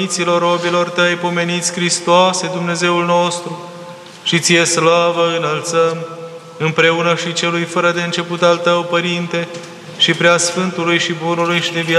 robilor tăi pomeniți, Hristoase, Dumnezeul nostru, și ție slavă înălțăm, împreună și celui fără de început al tău, Părinte, și Preasfântului și Bunului și de viață